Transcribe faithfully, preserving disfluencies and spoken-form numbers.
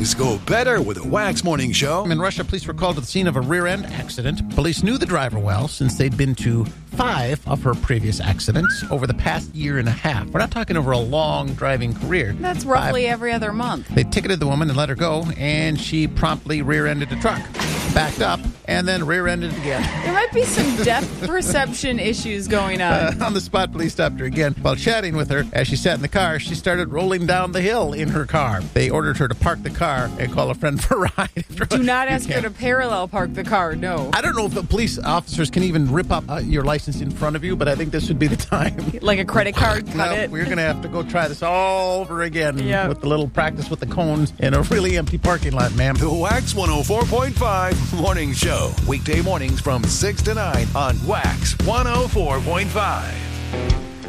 Things go better with a Wax Morning Show. In Russia, police were called to the scene of a rear-end accident. Police knew the driver well since they'd been to five of her previous accidents over the past year and a half. We're not talking over a long driving career. That's roughly Five. every other month. They ticketed the woman and let her go, and she promptly rear-ended a truck, backed up, and then rear-ended it again. There might be some depth perception issues going on. Uh, on the spot, police stopped her again. While chatting with her, as she sat in the car, she started rolling down the hill in her car. They ordered her to park the car and call a friend for a ride. Do not You ask her can't. to parallel park the car, no. I don't know if the police officers can even rip up uh, your license in front of you, but I think this would be the time. Like a credit card, cut No, it. we're going to have to go try this all over again Yeah. with the little practice with the cones in a really empty parking lot, ma'am. The Wax one oh four point five Morning Show. Weekday mornings from six to nine on Wax one oh four point five.